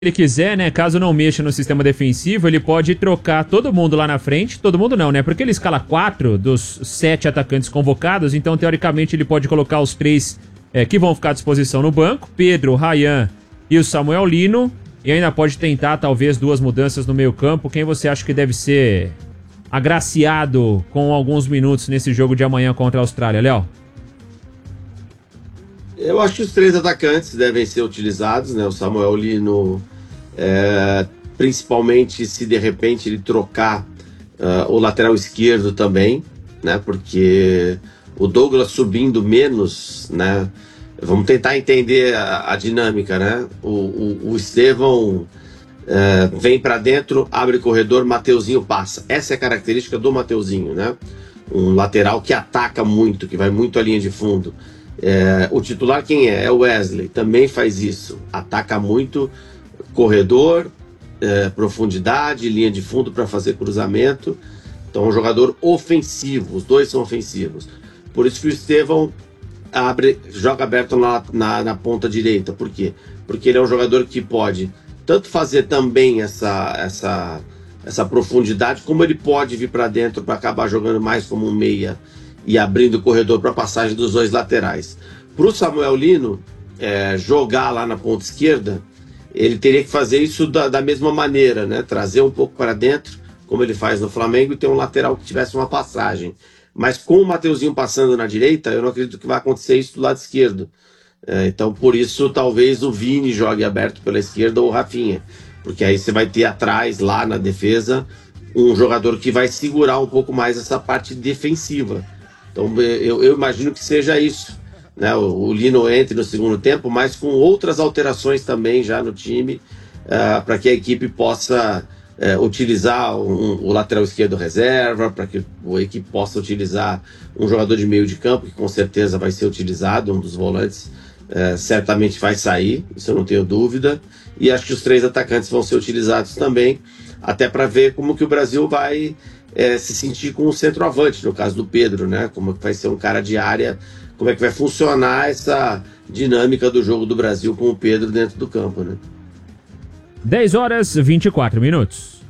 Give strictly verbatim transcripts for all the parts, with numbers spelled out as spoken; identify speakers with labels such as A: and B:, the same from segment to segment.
A: ele quiser, né, caso não mexa no sistema defensivo, ele pode trocar todo mundo lá na frente. Todo mundo não, né? Porque ele escala quatro dos sete atacantes convocados, então teoricamente ele pode colocar os três é, que vão ficar à disposição no banco, Pedro, Ryan e o Samuel Lino, e ainda pode tentar talvez duas mudanças no meio campo. Quem você acha que deve ser agraciado com alguns minutos nesse jogo de amanhã contra a Austrália, Léo?
B: Eu acho que os três atacantes devem ser utilizados, né? O Samuel Lino, é, principalmente se de repente ele trocar uh, o lateral esquerdo também, né? Porque o Douglas subindo menos, né? Vamos tentar entender a, a dinâmica, né? O, o, o Estevão é, vem para dentro, abre corredor, Mateuzinho passa. Essa é a característica do Mateuzinho, né? Um lateral que ataca muito, que vai muito à linha de fundo. É, o titular quem é? É o Wesley, também faz isso, ataca muito corredor, é, profundidade, linha de fundo para fazer cruzamento. Então é um jogador ofensivo, os dois são ofensivos. Por isso que o Estevão abre, joga aberto na, na, na ponta direita. Por quê? Porque ele é um jogador que pode tanto fazer também essa, essa, essa profundidade, como ele pode vir para dentro para acabar jogando mais como um meia e abrindo o corredor para a passagem dos dois laterais. Para o Samuel Lino é, jogar lá na ponta esquerda, ele teria que fazer isso da, da mesma maneira, né? Trazer um pouco para dentro, como ele faz no Flamengo, e ter um lateral que tivesse uma passagem. Mas com o Mateuzinho passando na direita, eu não acredito que vai acontecer isso do lado esquerdo. É, então, por isso, talvez o Vini jogue aberto pela esquerda ou o Rafinha, porque aí você vai ter atrás, lá na defesa, um jogador que vai segurar um pouco mais essa parte defensiva. Então eu, eu imagino que seja isso, né? O, o Lino entre no segundo tempo, mas com outras alterações também já no time, uh, para que a equipe possa uh, utilizar um, o lateral esquerdo reserva, para que a equipe possa utilizar um jogador de meio de campo, que com certeza vai ser utilizado, um dos volantes uh, certamente vai sair, isso eu não tenho dúvida, e acho que os três atacantes vão ser utilizados também, até para ver como que o Brasil vai É, se sentir com o centroavante, no caso do Pedro, né? Como é que vai ser um cara de área, como é que vai funcionar essa dinâmica do jogo do Brasil com o Pedro dentro do campo, né?
A: dez horas e vinte e quatro minutos.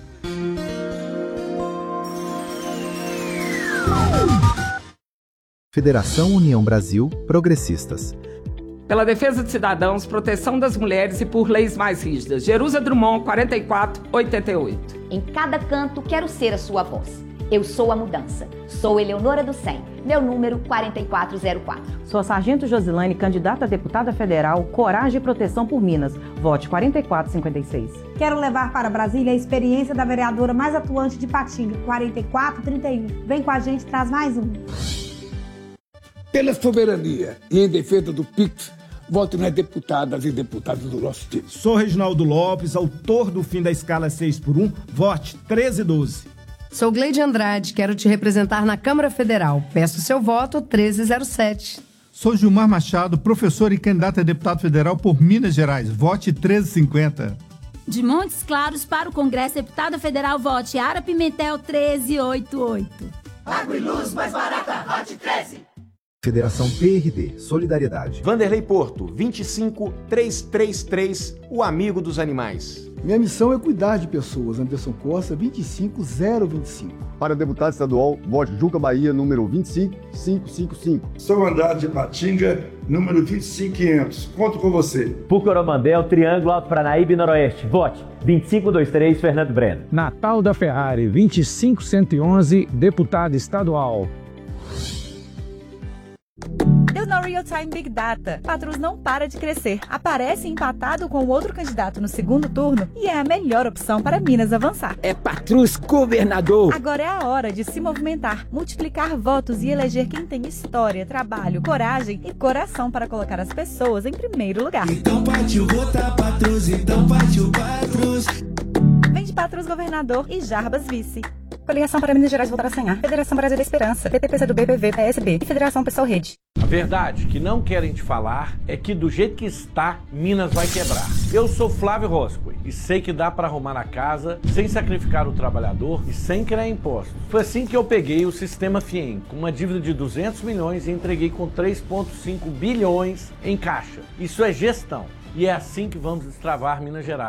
C: Federação União Brasil Progressistas.
D: Pela defesa de cidadãos, proteção das mulheres e por leis mais rígidas. Jerusa Drummond, quarenta e quatro, oitenta e oito.
E: Em cada canto, quero ser a sua voz. Eu sou a mudança. Sou Eleonora do cem. Meu número, quatro quatro zero quatro.
F: Sou a Sargento Josilane, candidata a deputada federal, Coragem e Proteção por Minas. Vote quatro quatro cinco seis.
G: Quero levar para Brasília a experiência da vereadora mais atuante de Patinga, quarenta e quatro trinta e um. Vem com a gente, traz mais um.
H: Pela soberania e em defesa do P I X, voto nas deputadas e deputados do nosso time.
I: Sou Reginaldo Lopes, autor do fim da escala seis por um, vote treze doze.
J: Sou Gleide Andrade, quero te representar na Câmara Federal. Peço seu voto treze zero sete.
K: Sou Gilmar Machado, professor e candidato a deputado federal por Minas Gerais. Vote treze cinquenta.
L: De Montes Claros para o Congresso, deputada federal, vote Ara Pimentel treze oitenta e oito.
M: Água e luz mais barata, vote treze.
C: Federação P R D, Solidariedade.
N: Vanderlei Porto, vinte e cinco trezentos e trinta e três, o amigo dos animais.
O: Minha missão é cuidar de pessoas. Anderson Costa, vinte e cinco zero vinte e cinco.
P: Para deputado estadual, vote Juca Bahia, número vinte e cinco mil quinhentos e cinquenta e cinco.
Q: Sou Andrade de Patinga, número vinte e cinco mil e quinhentos. Conto com você.
R: Por Coromandel, Triângulo Alto Paranaíba e Noroeste. Vote vinte e cinco vinte e três, Fernando Breno.
S: Natal da Ferrari, vinte e cinco cento e onze, deputado estadual.
T: Deu no Real Time Big Data. Patrus não para de crescer. Aparece empatado com o outro candidato no segundo turno e é a melhor opção para Minas avançar.
U: É Patrus governador.
T: Agora é a hora de se movimentar, multiplicar votos e eleger quem tem história, trabalho, coragem e coração para colocar as pessoas em primeiro lugar.
M: Então partiu votar Patrus, então partiu Patrus.
T: Vem de Patrus governador e Jarbas vice. Coligação para Minas Gerais voltar a sonhar. Federação Brasil da Esperança. P T P C do B, P V, P S B e Federação Pessoal Rede.
V: A verdade que não querem te falar é que do jeito que está, Minas vai quebrar. Eu sou Flávio Roscoe e sei que dá para arrumar a casa sem sacrificar o trabalhador e sem criar impostos. Foi assim que eu peguei o sistema FIEM com uma dívida de duzentos milhões e entreguei com três vírgula cinco bilhões em caixa. Isso é gestão. E é assim que vamos destravar Minas Gerais.